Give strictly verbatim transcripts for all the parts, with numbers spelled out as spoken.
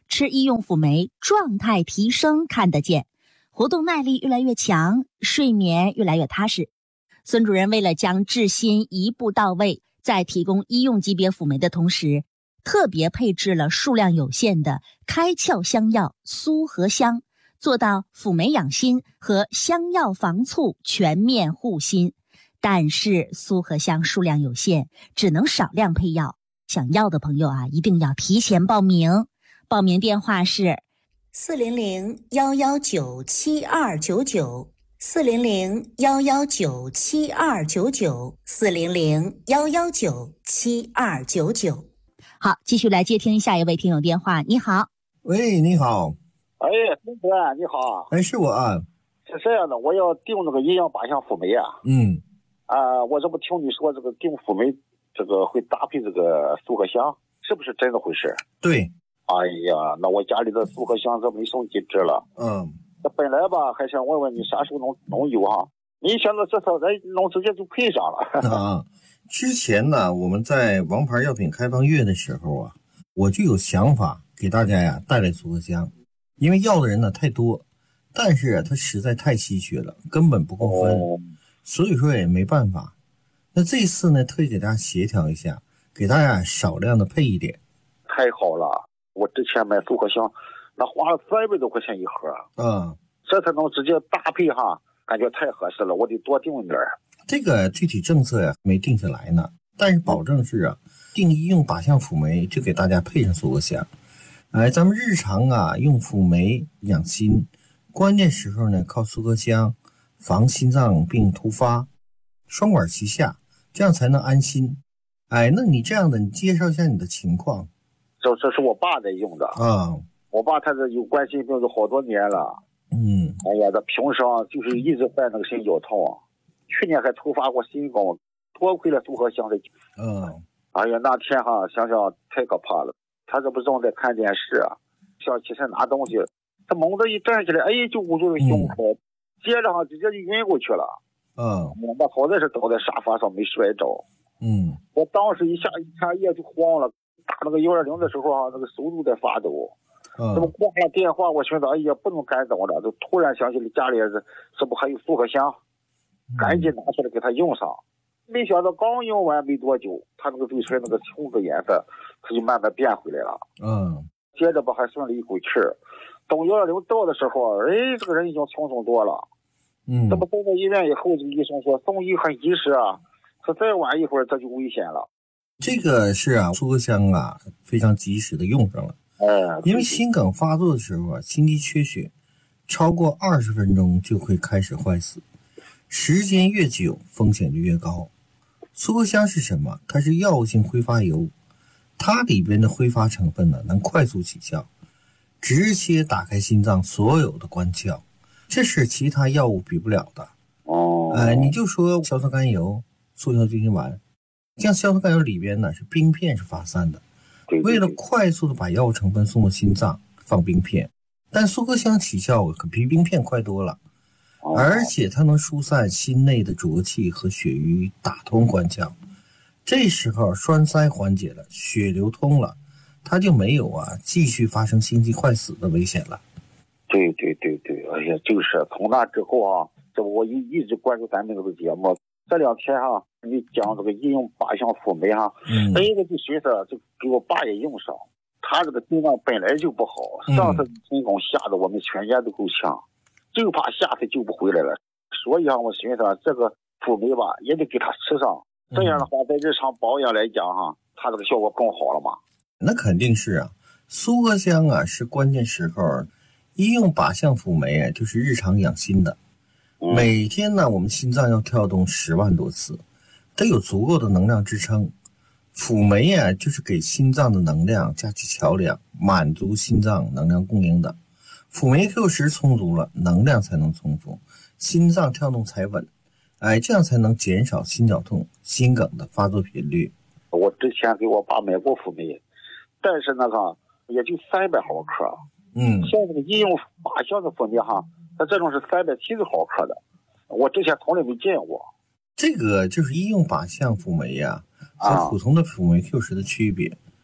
吃医用辅酶，状态提升看得见，活动耐力越来越强，睡眠越来越踏实。孙主任为了将治心一步到位，在提供医用级别辅酶的同时，特别配置了数量有限的开窍香药苏合香，做到辅酶养心和香药防猝全面护心。但是苏合香数量有限，只能少量配药，想要的朋友啊，一定要提前报名。报名电话是四零零幺幺九七二九九，四零零幺幺九七二九九，四零零幺幺九七二九九。好，继续来接听下一位听友电话。你好。 喂，你好。 哎，孙主任你好。 哎，是我啊。 是这样的，我要订那个营养八项辅酶啊。 嗯。 啊、呃，我这不听你说这个订辅酶，这个会搭配这个苏合香，是不是真的回事？ 对。 哎呀，那我家里的苏合香这没送机制了。 嗯。 那本来吧，还想问问你啥时候能能有哈？没想到这次咱能直接就配上了。 啊，之前呢，我们在王牌药品开放月的时候啊，我就有想法给大家呀带来苏合香，因为要的人呢太多，但是啊它实在太稀缺了，根本不够分，哦、所以说也没办法。那这次呢，特意给大家协调一下，给大家少量的配一点。 太好了，我之前买苏合香，那花了三百多块钱一盒。 嗯， 这才能直接搭配哈，感觉太合适了，我得多订一点。 这个具体政策呀没定下来呢，但是保证是啊，定医用靶向辅酶就给大家配上苏合香。哎，咱们日常啊用辅酶养心，关键时候呢靠苏合香，防心脏病突发，双管齐下，这样才能安心。哎，那你这样的，你介绍一下你的情况。 这这是我爸在用的啊， 我爸他是有冠心病，都好多年了。 嗯， 哎呀，这平常就是一直犯那个心绞痛，去年还突发过心梗，多亏了苏合香的。 嗯， 哎呀，那天哈想想太可怕了。他这不正在看电视啊，想起身拿东西，他猛地一站起来，哎，就捂住了胸口，嗯、接着哈直接就晕过去了。 嗯， 那好在是倒在沙发上没摔着。 嗯， 我当时一下一下夜就慌了，打那个幺二零的时候啊，那个手都在发抖。 嗯， 这么挂了电话，我寻思哎呀不能干等了，就突然想起了家里是这不还有苏合香，赶紧拿出来给他用上。嗯、没想到刚用完没多久，他那个嘴唇那个红的颜色，他就慢慢变回来了。 嗯， 接着吧还顺了一口气儿。等幺二零到的时候，哎，这个人已经轻松多了。 嗯， 这么送到医院以后，这个医生说送医很及时啊，说再晚一会儿这就危险了。 这个是啊，苏合香啊非常及时的用上了。 哎， 因为心梗发作的时候啊，心肌缺血，超过二十分钟就会开始坏死，时间越久风险就越高。苏合香是什么？它是药物性挥发油，它里边的挥发成分呢能快速起效，直接打开心脏所有的关窍，这是其他药物比不了的。 哦， 呃，你就说硝酸甘油、速效救心丸，像硝酸甘油里边呢是冰片是发散的。为了快速的把药物成分送到心脏，放冰片，但苏合香起效可比冰片快多了，而且它能疏散心内的浊气和血瘀，打通关窍。这时候栓塞缓解了，血流通了，它就没有啊继续发生心肌坏死的危险了。 对对对对，哎呀，就是从那之后啊，这我一一直关注咱们这个节目。这两天哈、啊，你讲这个医用靶向辅酶哈， 嗯， 哎，我就寻思就给我爸也用上。他这个心脏本来就不好，上次心梗吓得我们全家都够呛，就怕下次救不回来了。所以啊，我寻思这个辅酶吧也得给他吃上，这样的话在日常保养来讲哈，它这个效果更好了嘛。 那肯定是啊，苏合香啊是关键时候，医用靶向辅酶啊就是日常养心的。每天呢，我们心脏要跳动十万多次，得有足够的能量支撑。辅酶啊，就是给心脏的能量架起桥梁，满足心脏能量供应的。辅酶 Q 十充足了，能量才能充足，心脏跳动才稳。哎，这样才能减少心绞痛、心梗的发作频率。 我之前给我爸买过辅酶，但是那个也就三百毫克。 嗯， 像这个医用靶向的辅酶哈。它这种是三百七十毫克的，我之前从来没见过。 这个就是医用靶向辅酶呀、啊，和普通的辅酶 Q 十的区别。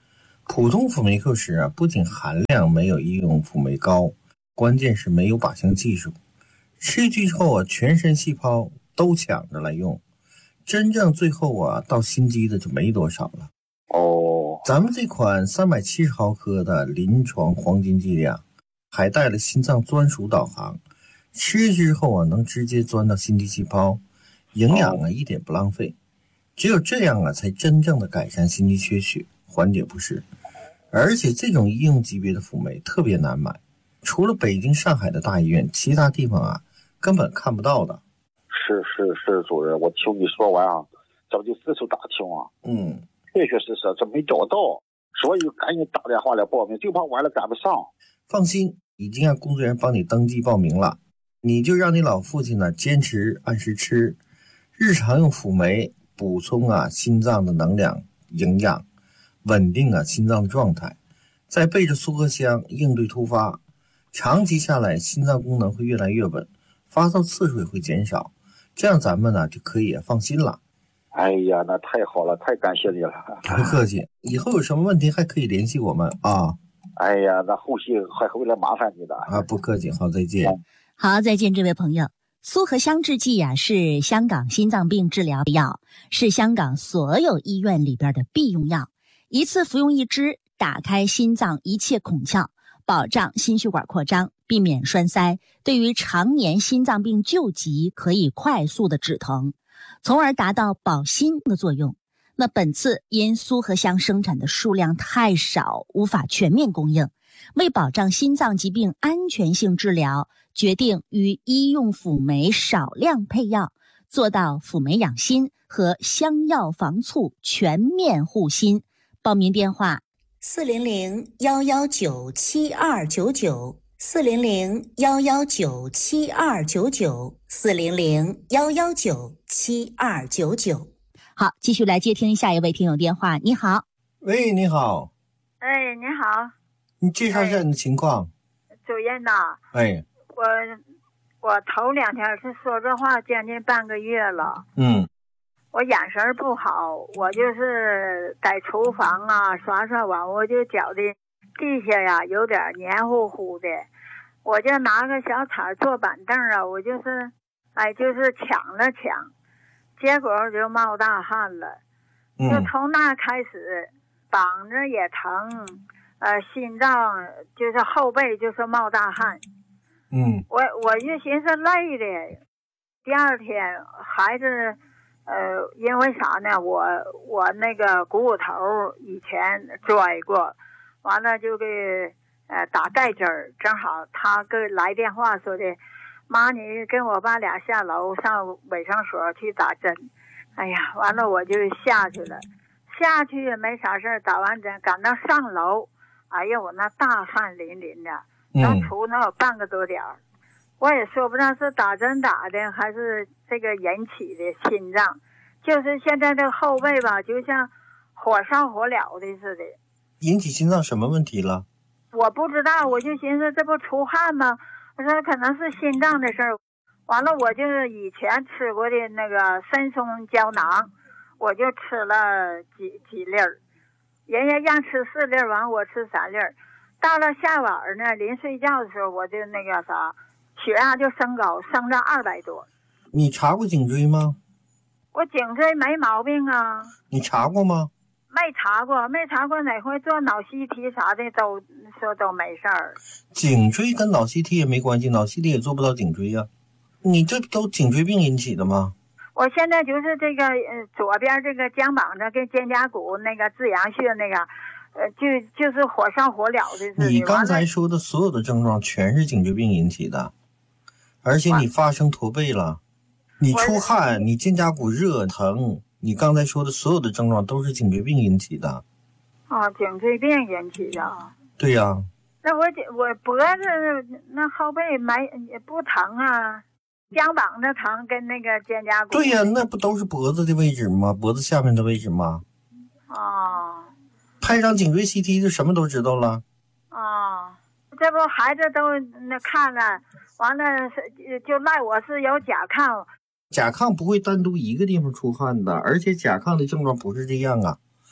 普通辅酶 Q 十啊，不仅含量没有医用辅酶高，关键是没有靶向技术。吃进去之后啊，全身细胞都抢着来用，真正最后啊到心肌的就没多少了。 哦， 咱们这款三百七十毫克的临床黄金剂量，还带了心脏专属导航，吃之后啊能直接钻到心肌细胞，营养啊一点不浪费。只有这样啊，才真正的改善心肌缺血，缓解不适。而且这种医用级别的辅酶特别难买，除了北京、上海的大医院，其他地方啊根本看不到的。 是是是，主任，我听你说完啊，早就四处打听啊， 嗯， 确确实实这没找到，所以赶紧打电话来报名，就怕晚了赶不上。 放心，已经让工作人员帮你登记报名了，你就让你老父亲呢坚持按时吃，日常用辅酶补充啊心脏的能量营养，稳定啊心脏的状态，再备着苏合香应对突发，长期下来心脏功能会越来越稳，发烧次数也会减少，这样咱们呢就可以放心了。 哎呀，那太好了，太感谢你了。 不客气，以后有什么问题还可以联系我们啊。 哎呀，那后续还会来麻烦你的啊，不客气，好，再见。 好，再见，这位朋友。苏合香制剂啊，是香港心脏病治疗药，是香港所有医院里边的必用药。一次服用一支，打开心脏一切孔窍，保障心血管扩张，避免栓塞，对于常年心脏病救急可以快速的止疼，从而达到保心的作用。那本次因苏合香生产的数量太少，无法全面供应，为保障心脏疾病安全性治疗，决定与医用辅酶少量配药，做到辅酶养心和香药防猝全面护心。报名电话四零零幺幺九七二九九，四零零幺幺九七二九九，四零零幺幺九七二九九。 好，继续来接听下一位听友电话。你好。 喂，你好。 哎，你好。 你介绍一下你的情况。 哎、主任呐。 哎。 我我头两天是说这话将近半个月了。 嗯。 我眼神不好，我就是在厨房啊刷刷碗，我就觉得地下呀有点黏糊糊的，我就拿个小铲坐板凳啊，我就是哎就是抢了抢，结果我就冒大汗了。 嗯。 就从那开始，膀子也疼，呃，心脏就是后背就是冒大汗。 嗯。 我我就寻思累的，第二天孩子。呃，因为啥呢？我我那个股骨头以前拽过，完了就给呃打带针儿，正好他给来电话说的，妈，你跟我爸俩下楼上卫生所去打针。哎呀，完了我就下去了，下去也没啥事儿，打完针赶到上楼，哎呀，我那大汗淋淋的，能出能有半个多点儿。我也说不上是打针打的还是这个引起的心脏，就是现在这后背吧，就像火烧火燎的似的。 引起心脏什么问题了？ 我不知道，我就寻思这不出汗吗？我说可能是心脏的事儿。完了，我就是以前吃过的那个参松胶囊，我就吃了几几粒儿，人家让吃四粒儿，完我吃三粒儿。到了下晚呢，临睡觉的时候，我就那个啥。血压就升高，升到二百多。 你查过颈椎吗？ 我颈椎没毛病啊。 你查过吗？ 没查过，没查过，哪回做脑 C T 啥的都说都没事儿。 颈椎跟脑 C T 也没关系，脑 C T 也做不到颈椎呀、啊。你这都颈椎病引起的吗？ 我现在就是这个呃左边这个肩膀这跟肩胛骨那个至阳穴那个，呃就就是火烧火燎的似的。 你刚才说的所有的症状全是颈椎病引起的。而且你发生驼背了，你出汗，你肩胛骨热疼，你刚才说的所有的症状都是颈椎病引起的。 啊，颈椎病引起的。 对呀、啊。 那我我脖子那后背没也不疼啊，肩膀的疼跟那个肩胛骨。 对呀、啊，那不都是脖子的位置吗？脖子下面的位置吗？ 啊。 拍张颈椎 C T 就什么都知道了。 啊，这不孩子都那看了。完了就赖我是有甲亢， 甲亢不会单独一个地方出汗的，而且甲亢的症状不是这样啊。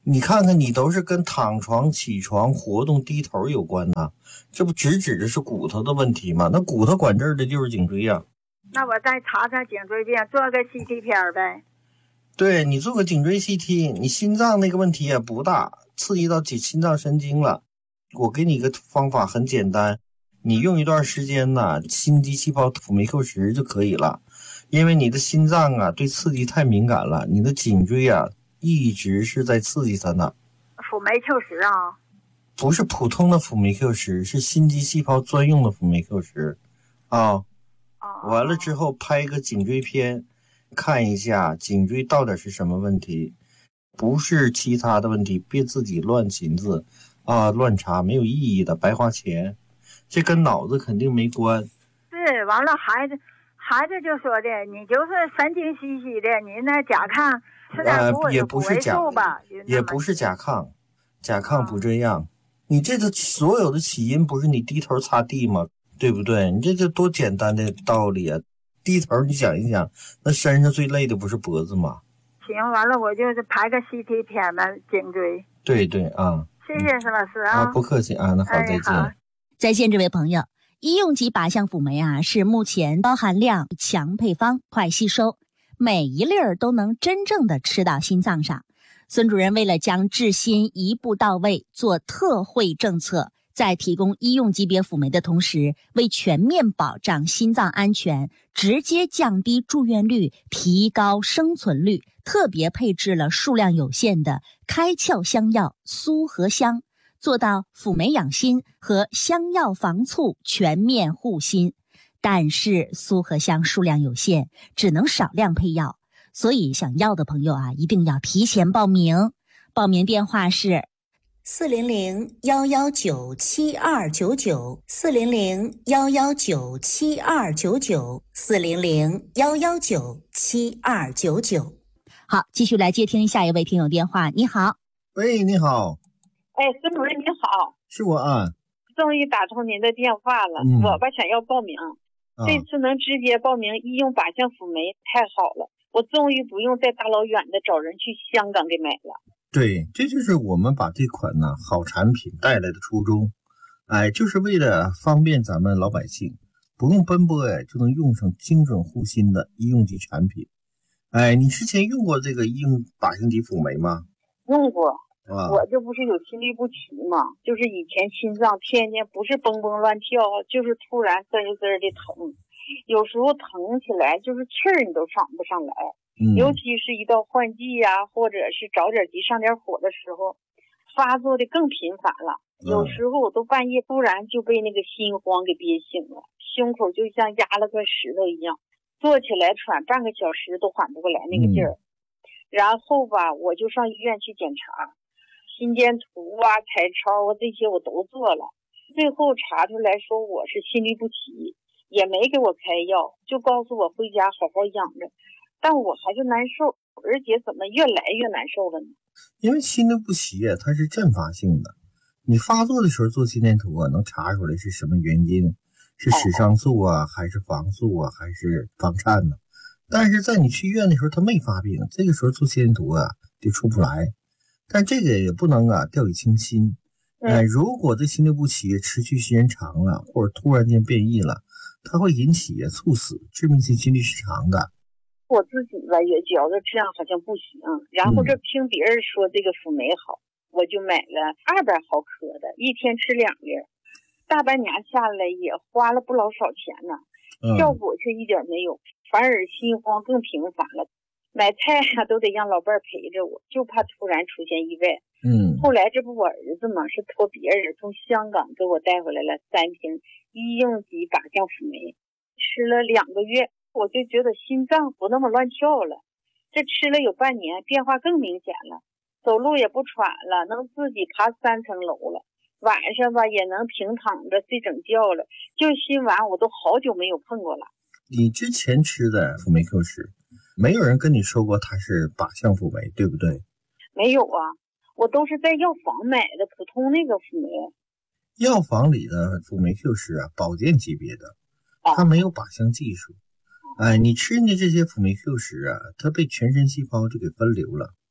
你看看，你都是跟躺床、起床、活动、低头有关呐，这不直指的是骨头的问题吗？那骨头管这儿的就是颈椎呀、啊。 那我再查查颈椎病，做个 C T 片呗。 对，你做个颈椎 C T， 你心脏那个问题也不大，刺激到心脏神经了。我给你一个方法，很简单，你用一段时间呢，心肌细胞辅酶 Q 十就可以了。因为你的心脏啊对刺激太敏感了，你的颈椎啊一直是在刺激它呢。 辅酶 Q 十啊？ 不是普通的辅酶 Q 十，是心肌细胞专用的辅酶 Q 十啊。完了之后拍一个颈椎片，看一下颈椎到底是什么问题，不是其他的问题，别自己乱寻思啊，乱查没有意义的，白花钱。这跟脑子肯定没关。 是，完了孩子孩子就说的，你就是神经兮兮的，你那甲亢吃点补也不是甲吧， 也不是甲亢，甲亢不这样。你这个所有的起因不是你低头擦地吗？对不对？你这就多简单的道理啊！低头你想一想，那身上最累的不是脖子吗？ 行，完了我就是拍个 C T 片吧，颈椎。 对对啊， 谢谢石老师啊！ 啊，不客气啊，那好，再见。 哎、 在线这位朋友，医用级靶向辅酶啊，是目前高含量、强配方、快吸收，每一粒儿都能真正的吃到心脏上。孙主任为了将治心一步到位，做特惠政策。在提供医用级别辅酶的同时，为全面保障心脏安全，直接降低住院率，提高生存率，特别配置了数量有限的开窍香药苏合香，做到辅酶养心和香药防猝全面护心。但是苏合香数量有限，只能少量配药，所以想要的朋友啊，一定要提前报名。报名电话是四零零幺幺九七二九九，四零零幺幺九七二九九，四零零幺幺九七二九九。 好，继续来接听下一位听友电话。你好。 喂，你好。 哎，孙主任你好。 是我啊。 终于打通您的电话了， 嗯、 我吧想要报名、啊，这次能直接报名医用靶向辅酶太好了，我终于不用再大老远的找人去香港给买了。 对，这就是我们把这款呢好产品带来的初衷，哎，就是为了方便咱们老百姓，不用奔波哎，就能用上精准护心的医用级产品。哎，你之前用过这个医用靶向级辅酶吗？ 用过， 啊、 我这不是有心律不齐吗？就是以前心脏天天不是蹦蹦乱跳，就是突然滋滋的疼，有时候疼起来就是气儿你都喘不上来。 嗯、 尤其是一到换季呀、啊，或者是着点急上点火的时候，发作的更频繁了。 嗯、 有时候我都半夜突然就被那个心慌给憋醒了，胸口就像压了块石头一样，坐起来喘半个小时都缓不过来那个劲儿。嗯、然后吧，我就上医院去检查，心电图啊、彩超啊这些我都做了，最后查出来说我是心律不齐，也没给我开药，就告诉我回家好好养着。但我还是难受，而且怎么越来越难受了呢？ 因为心律不齐啊，它是阵发性的，你发作的时候做心电图啊，能查出来是什么原因，是室上素啊，还是房素啊，还是房颤呢？但是在你去医院的时候，它没发病，这个时候做心电图啊就出不来。但这个也不能啊掉以轻心。呃，如果这心律不齐持续时间长了，或者突然间变异了，它会引起猝死、致命性心律失常的。 我自己吧也觉得这样好像不行，然后这听别人说这个辅酶好、嗯、我就买了二百毫克的，一天吃两粒，大半年下来也花了不老少钱呢、嗯、效果却一点没有，反而心慌更频繁了，买菜啊都得让老伴陪着我，就怕突然出现意外。 嗯， 后来这不我儿子嘛是托别人从香港给我带回来了三瓶医用级靶向辅酶，吃了两个月我就觉得心脏不那么乱跳了，这吃了有半年变化更明显了，走路也不喘了，能自己爬三层楼了，晚上吧也能平躺着睡整觉了，就心丸我都好久没有碰过了。 你之前吃的辅酶 Q 十没有人跟你说过它是靶向辅酶对不对？ 没有啊，我都是在药房买的普通那个辅酶。 药房里的辅酶 Q 十啊，保健级别的，它没有靶向技术。哎，你吃的这些辅酶 Q 十啊，它被全身细胞就给分流了。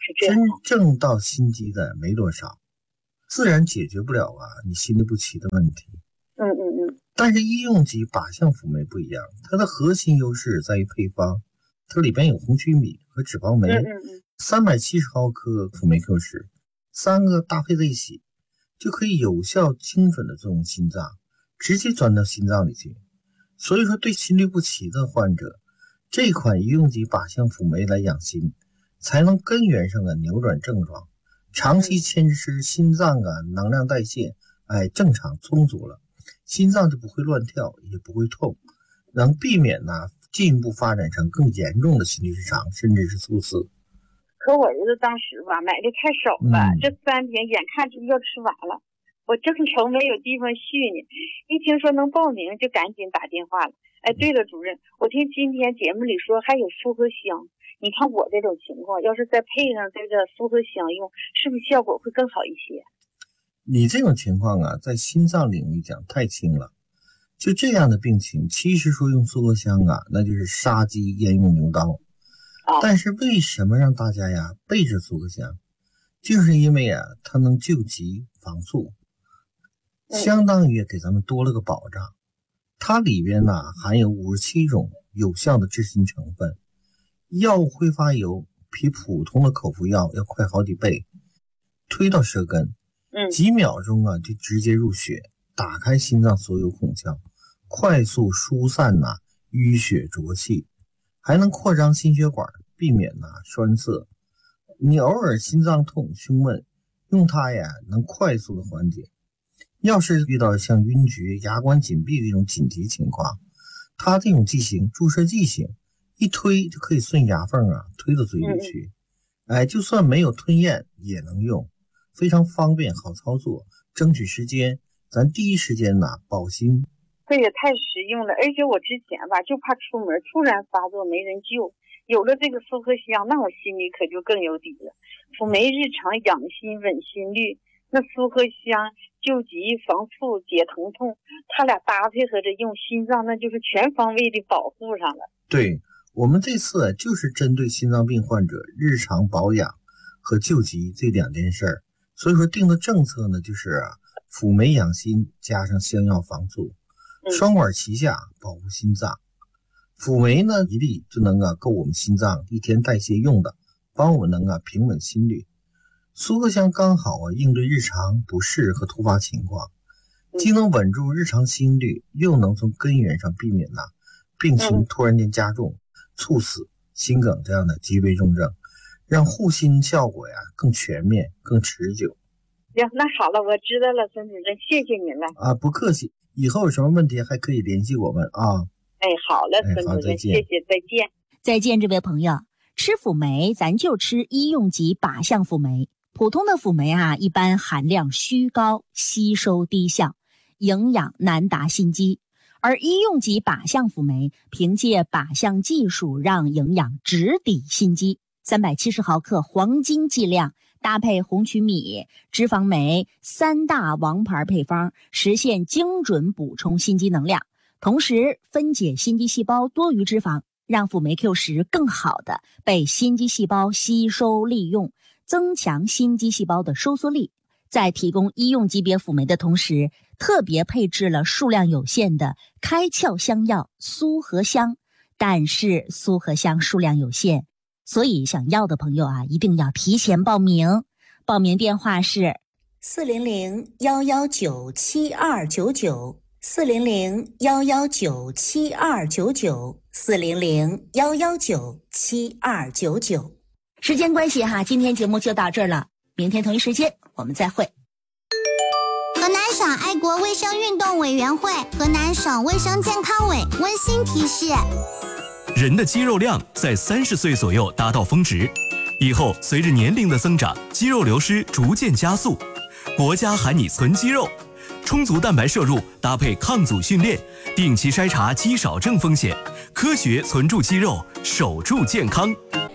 这样。 真正到心肌的没多少，自然解决不了啊你心律不齐的问题。 嗯嗯嗯。 但是医用级靶向辅酶不一样，它的核心优势在于配方，它里边有红曲米和脂肪酶， 嗯嗯嗯， 三百七十毫克辅酶 Q 十，三个搭配在一起，就可以有效精准的作用心脏，直接钻到心脏里去。所以说，对心律不齐的患者，这款医用级靶向辅酶来养心，才能根源上啊扭转症状，长期坚持心脏啊能量代谢哎正常充足了，心脏就不会乱跳，也不会痛，能避免呢、啊、进一步发展成更严重的心律失常，甚至是猝死。 可我儿子当时吧买的太少了， 嗯、 这三天眼看就要吃完了，我正愁没有地方续呢，一听说能报名就赶紧打电话了。哎，对了，主任，我听今天节目里说还有复合香，你看我这种情况，要是再配上这个复合香用，是不是效果会更好一些？ 你这种情况啊，在心脏领域讲太轻了。就这样的病情，其实说用复合香啊，那就是杀鸡焉用牛刀。但是为什么让大家呀备着复合香？就是因为啊，它能救急防猝，相当于给咱们多了个保障。它里边呢含有五十七种有效的治心成分，药物挥发油比普通的口服药要快好几倍，推到舌根，几秒钟啊就直接入血，打开心脏所有孔窍，快速疏散呐、啊、淤血浊气，还能扩张心血管，避免呐、啊、栓塞。你偶尔心脏痛胸闷，用它呀能快速的缓解。要是遇到像晕厥、牙关紧闭这种紧急情况，它这种剂型注射剂型一推就可以顺牙缝啊推到嘴里去，哎，就算没有吞咽也能用，非常方便好操作，争取时间，咱第一时间呢保心。 这也太实用了，而且我之前吧就怕出门突然发作没人救，有了这个复合香，那我心里可就更有底了。辅酶日常养心稳心率，那复合香救急防猝解疼痛，它俩搭配合着用，心脏那就是全方位的保护上了。 对，我们这次就是针对心脏病患者日常保养和救急这两件事儿，所以说定的政策呢就是啊，辅酶养心加上香药防猝，双管齐下保护心脏。辅酶呢一粒就能啊够我们心脏一天代谢用的，帮我们能啊平稳心率。复合香刚好啊应对日常不适和突发情况，既能稳住日常心率，又能从根源上避免呐、啊、病情突然间加重、猝死、心梗这样的急危重症，让护心效果呀更全面、更持久。 行，那好了，我知道了，孙主任，谢谢您了。 啊，不客气，以后有什么问题还可以联系我们啊。 哎，好了，孙主任，谢谢，再见。 再见，这位朋友，吃辅酶咱就吃医用级靶向辅酶。普通的辅酶啊，一般含量虚高，吸收低效，营养难达心肌。而医用级靶向辅酶凭借靶向技术，让营养直抵心肌。三百七十毫克黄金剂量，搭配红曲米、脂肪酶三大王牌配方，实现精准补充心肌能量，同时分解心肌细胞多余脂肪，让辅酶 Q 十 更好的被心肌细胞吸收利用，增强心肌细胞的收缩力。在提供医用级别辅酶的同时，特别配置了数量有限的开窍香药苏合香，但是苏合香数量有限，所以想要的朋友啊，一定要提前报名。报名电话是四零零幺幺九七二九九，四零零幺幺九七二九九，四零零幺幺九七二九九。 时间关系哈，今天节目就到这儿了，明天同一时间我们再会。 河南省爱国卫生运动委员会、河南省卫生健康委温馨提示： 人的肌肉量在三十岁左右达到峰值，以后随着年龄的增长，肌肉流失逐渐加速。国家喊你存肌肉，充足蛋白摄入搭配抗阻训练，定期筛查肌少症风险，科学存住肌肉，守住健康。